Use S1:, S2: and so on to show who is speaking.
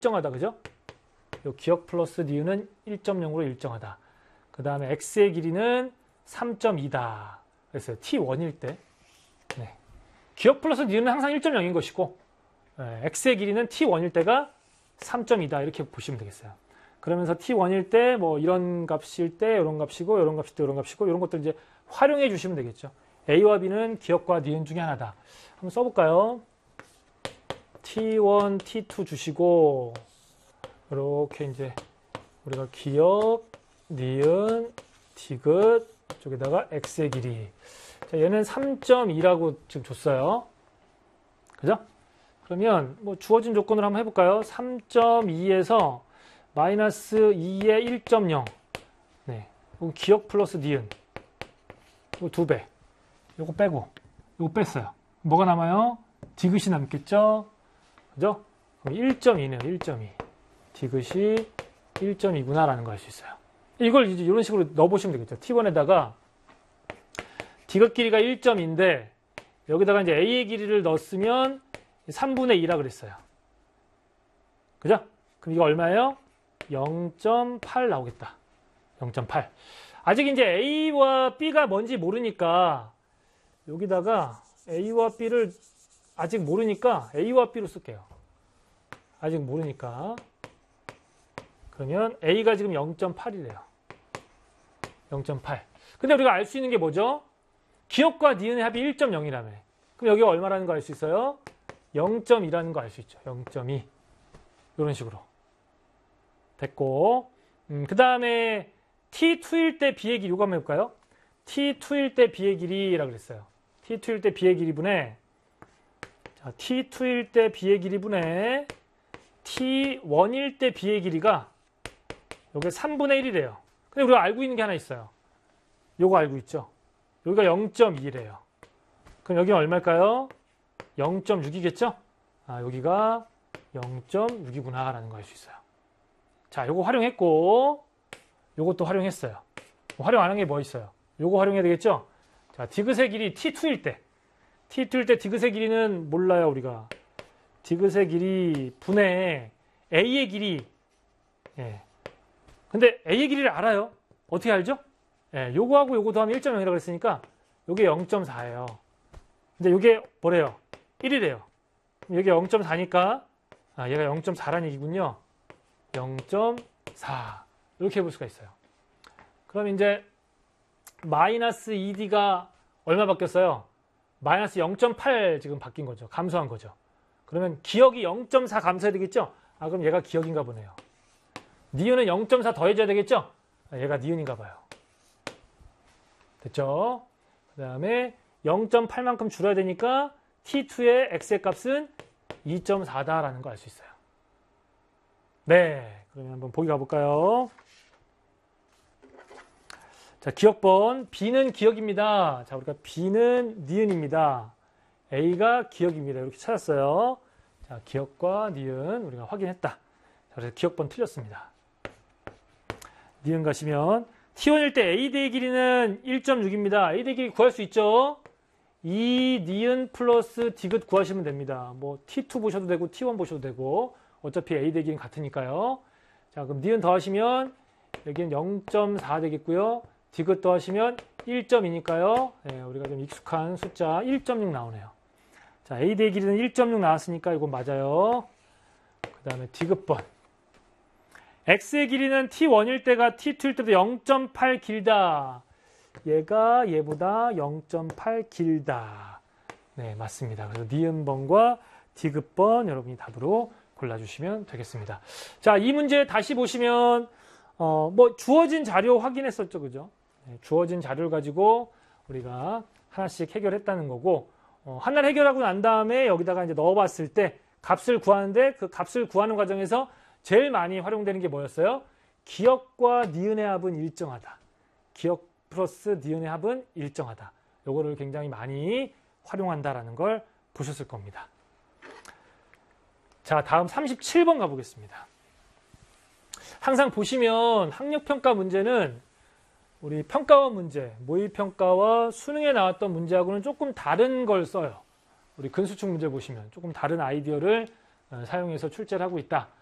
S1: 일정하다. 그죠? 요 기억 플러스 니은은 1.0으로 일정하다. 그 다음에 x의 길이는 3.2다. 그랬어요. t1일 때. 네. 기억 플러스 니은은 항상 1.0인 것이고 x의 길이는 t1일 때가 3.2다. 이렇게 보시면 되겠어요. 그러면서 t1일 때 뭐 이런 값일 때 이런 값이고 이런 값일 때 이런 값이고 이런 것들 이제 활용해 주시면 되겠죠. a와 b는 기억과 니은 중에 하나다. 한번 써볼까요? t1, t2 주시고 이렇게 이제 우리가 기억, 니은, 디귿 쪽에다가 x의 길이. 자, 얘는 3.2라고 지금 줬어요. 그죠? 그러면 뭐 주어진 조건으로 한번 해볼까요? 3.2에서 마이너스 2의 1.0. 네. 기억 플러스 니은. 이거 2배. 요거 빼고. 요거 뺐어요. 뭐가 남아요? 디귿이 남겠죠? 그죠? 그럼 1.2네요. 1.2. 디귿이 1.2구나 라는 걸 알 수 있어요. 이걸 이제 이런 식으로 넣어보시면 되겠죠. T1에다가 디귿 길이가 1.2인데 여기다가 이제 A의 길이를 넣었으면 3분의 2라 그랬어요. 그죠? 그럼 이거 얼마예요? 0.8 나오겠다. 0.8. 아직 이제 A와 B가 뭔지 모르니까 여기다가 A와 B를 아직 모르니까 A와 B로 쓸게요. 아직 모르니까. 그러면 A가 지금 0.8이래요. 0.8. 근데 우리가 알 수 있는 게 뭐죠? 기억과 니은의 합이 1.0이라며. 그럼 여기가 얼마라는 거 알 수 있어요? 0.2라는 거 알 수 있죠. 0.2. 이런 식으로. 됐고. 그 다음에 T2일 때 B의 길이 이거 한번 해볼까요? T2일 때 B의 길이라고 그랬어요. T2일 때 B의 길이분의 자, T2일 때 B의 길이분의 T1일 때 B의 길이가 요게 3분의 1이래요. 근데 우리가 알고 있는 게 하나 있어요. 요거 알고 있죠? 여기가 0.2래요. 그럼 여기가 얼마일까요? 0.6이겠죠? 아, 여기가 0.6이구나 라는 거 알 수 있어요. 자, 요거 활용했고 요것도 활용했어요. 활용 안 한 게 뭐 있어요? 요거 활용해야 되겠죠? 자, 디귿의 길이 T2일 때 디귿의 길이는 몰라요, 우리가. 디귿의 길이 분의 A의 길이. 예. 근데 A의 길이를 알아요. 어떻게 알죠? 예, 요거하고 요거 더하면 1.0이라고 그랬으니까 요게 0.4예요. 근데 요게 뭐래요? 1이래요. 여기 0.4니까 얘가 0.4라는 얘기군요. 0.4 이렇게 해볼 수가 있어요. 그럼 이제 마이너스 2D가 얼마 바뀌었어요? 마이너스 0.8 지금 바뀐 거죠. 감소한 거죠. 그러면 기억이 0.4 감소해야 되겠죠? 아, 그럼 얘가 기억인가 보네요. 니은은 0.4 더해줘야 되겠죠? 아, 얘가 니은인가 봐요. 됐죠? 그 다음에 0.8만큼 줄여야 되니까 T2의 x의 값은 2.4다라는 거 알 수 있어요. 네, 그러면 한번 보기 가볼까요? 자, 기억번. B는 기억입니다. 자, 우리가 B는 니은입니다. A가 기억입니다. 이렇게 찾았어요. 자, 기억과 니은 우리가 확인했다. 자, 그래서 기억번 틀렸습니다. 니은 가시면 T1일 때 A 대의 길이는 1.6입니다. A 대의 길이 구할 수 있죠? 2 니은 플러스 디귿 구하시면 됩니다. 뭐 T2 보셔도 되고 T1 보셔도 되고 어차피 A 대의 길이는 같으니까요. 자, 그럼 니은 더하시면 여기는 0.4 되겠고요. 디귿 더하시면 1.2니까요. 네, 우리가 좀 익숙한 숫자 1.6 나오네요. 자, A 대의 길이는 1.6 나왔으니까 이건 맞아요. 그 다음에 디귿번. X의 길이는 T1일 때가 T2일 때보다 0.8 길다. 얘가 얘보다 0.8 길다. 네, 맞습니다. 그래서 니은번과 디귿번 여러분이 답으로 골라주시면 되겠습니다. 자, 이 문제 다시 보시면 뭐 주어진 자료 확인했었죠, 그죠? 네, 주어진 자료를 가지고 우리가 하나씩 해결했다는 거고 하나를 해결하고 난 다음에 여기다가 이제 넣어봤을 때 값을 구하는데 그 값을 구하는 과정에서 제일 많이 활용되는 게 뭐였어요? 기억과 니은의 합은 일정하다. 기억 플러스 니은의 합은 일정하다. 요거를 굉장히 많이 활용한다라는 걸 보셨을 겁니다. 자, 다음 37번 가보겠습니다. 항상 보시면 학력평가 문제는 우리 평가원 문제, 모의평가와 수능에 나왔던 문제하고는 조금 다른 걸 써요. 우리 근수축 문제 보시면 조금 다른 아이디어를 사용해서 출제를 하고 있다.